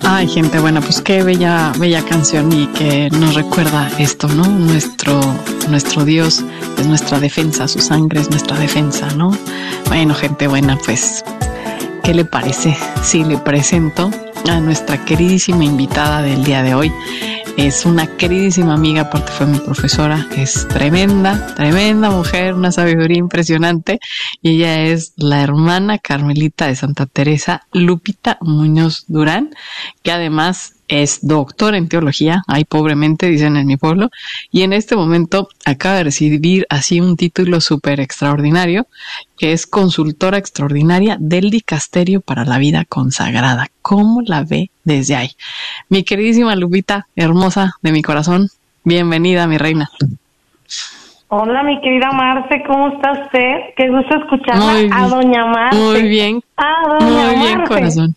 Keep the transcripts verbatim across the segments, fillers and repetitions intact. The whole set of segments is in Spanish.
Ay, gente buena, pues qué bella, bella canción y que nos recuerda esto, ¿no? Nuestro, nuestro Dios es nuestra defensa, su sangre es nuestra defensa, ¿no? Bueno, gente buena, pues, ¿qué le parece si le presento a nuestra queridísima invitada del día de hoy? Es una queridísima amiga, aparte fue mi profesora, es tremenda, tremenda mujer, una sabiduría impresionante, y ella es la hermana Carmelita de Santa Teresa, Lupita Muñoz Durán, que además es doctora en teología, ay pobremente dicen en mi pueblo, y en este momento acaba de recibir así un título súper extraordinario, que es consultora extraordinaria del Dicasterio para la Vida Consagrada. ¿Cómo la ve desde ahí? Mi queridísima Lupita, hermosa de mi corazón, bienvenida, mi reina. Hola, mi querida Marce, ¿cómo está usted? Qué gusto escucharla. Muy a doña Marce. Muy bien, a doña muy Marce. bien, corazón.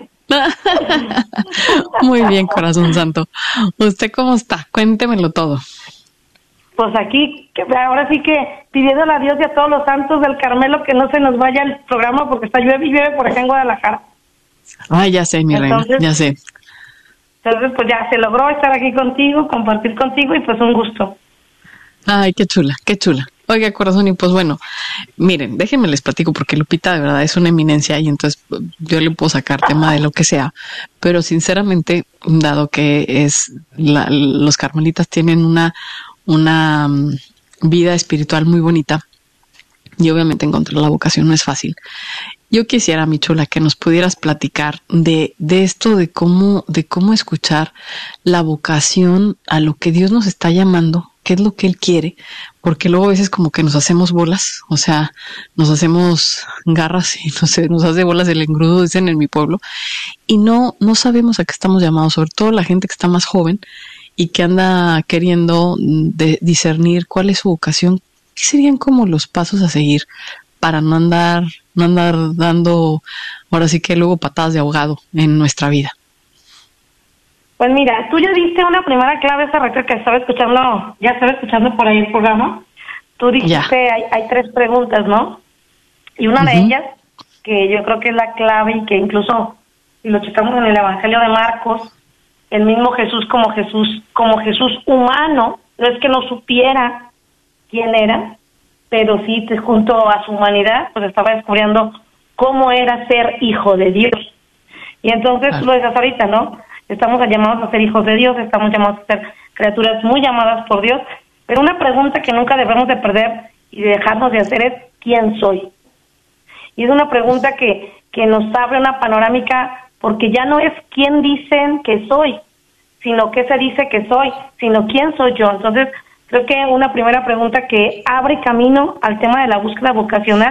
Muy bien, corazón santo. ¿Usted cómo está? Cuéntemelo todo. Pues aquí, que ahora sí que pidiéndole a Dios y a todos los santos del Carmelo que no se nos vaya el programa porque está llueve y llueve por acá en Guadalajara. Ay, ya sé, mi entonces, reina, ya sé. Entonces, pues ya se logró estar aquí contigo, compartir contigo y pues un gusto. Ay, qué chula, qué chula. Oiga, corazón, y pues bueno, miren, déjenme les platico porque Lupita de verdad es una eminencia y entonces yo le puedo sacar tema de lo que sea, pero sinceramente, dado que es la, los carmelitas tienen una, una um, vida espiritual muy bonita y obviamente encontrar la vocación no es fácil. Yo quisiera, mi chula, que nos pudieras platicar de, de esto, de cómo, de cómo escuchar la vocación a lo que Dios nos está llamando, qué es lo que Él quiere, porque luego a veces como que nos hacemos bolas, o sea, nos hacemos garras y no sé, nos hace bolas el engrudo, dicen en mi pueblo, y no, no sabemos a qué estamos llamados, sobre todo la gente que está más joven y que anda queriendo de, discernir cuál es su vocación, qué serían como los pasos a seguir para no andar, no andar dando, ahora sí que luego patadas de ahogado en nuestra vida. Pues mira, tú ya diste una primera clave esa rato que estaba escuchando, ya estaba escuchando por ahí el programa. Tú dijiste, hay, hay tres preguntas, ¿no? Y una uh-huh. de ellas, que yo creo que es la clave y que incluso, si lo checamos en el Evangelio de Marcos, el mismo Jesús como Jesús, como Jesús humano, no es que no supiera quién era, pero sí, junto a su humanidad, pues estaba descubriendo cómo era ser hijo de Dios. Y entonces, ah. lo decías ahorita, ¿no? Estamos llamados a ser hijos de Dios, estamos llamados a ser criaturas muy llamadas por Dios, pero una pregunta que nunca debemos de perder y de dejarnos de hacer es, ¿quién soy? Y es una pregunta que, que nos abre una panorámica, porque ya no es quién dicen que soy, sino qué se dice que soy, sino quién soy yo. Entonces, creo que una primera pregunta que abre camino al tema de la búsqueda vocacional